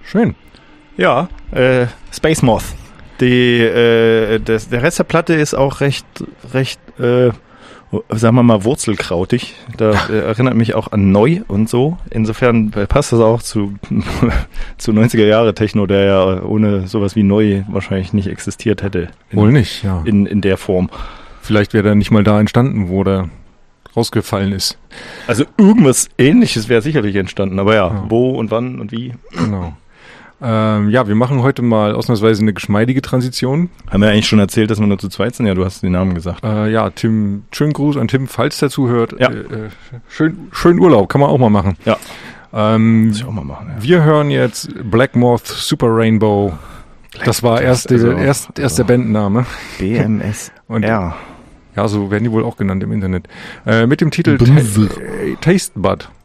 Schön. Ja, Space Moth. Der Rest der Platte ist auch recht, sagen wir mal, wurzelkrautig. Da erinnert mich auch an Neu und so. Insofern passt das auch zu 90er Jahre Techno, der ja ohne sowas wie Neu wahrscheinlich nicht existiert hätte. Wohl nicht, ja. In der Form. Vielleicht wäre er nicht mal da entstanden, wo der rausgefallen ist. Also irgendwas Ähnliches wäre sicherlich entstanden, aber ja, wo und wann und wie. Genau. Wir machen heute mal ausnahmsweise eine geschmeidige Transition. Haben wir eigentlich schon erzählt, dass wir nur zu zweit sind? Ja, du hast den Namen gesagt. Tim, schönen Gruß an Tim, falls der zuhört. Ja. Schönen Urlaub, kann man auch mal machen. Ja, muss ich auch mal machen. Ja. Wir hören jetzt Black Moth Super Rainbow. Das war erst der Bandname. BMSR. Und ja, so werden die wohl auch genannt im Internet. Mit dem Titel Taste Bud.